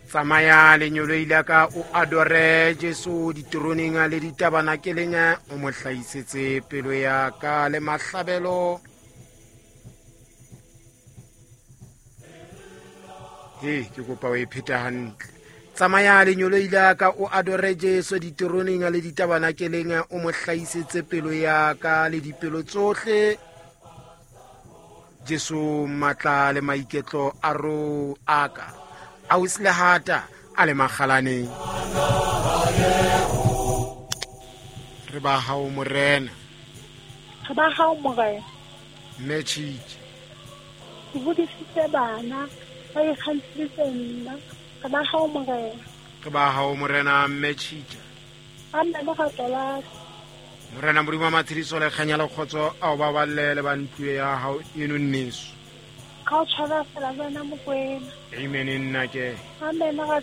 Tsamaya lenyolo ile ka o adore Jesu ditoroneng le ditabanakeng o mo hlaisetse pelo ya ka le mahlabelo. Ke kopa o e pheta hantle. Tsamaya lenyolo ile ka o adore Jesu ditoroneng le ditabanakeng o mo hlaisetse pelo ya ka le dipelo tsohle. Jesu matla le maiketlo a ro aka a uslehata a le makgalane re ba hao morena Re ba hao morena. Mechich Ke hodisitse bana ba ikgantshitse nna. Re ba hao morena. re ba hao morena Mechich A nna le ratolase. morena modimo matshidiso le kganya le khotso a o ba balle le bantluwe ya hao eno nneso Ka o tshwara fela wena Mokwena. amen nna ke Amen.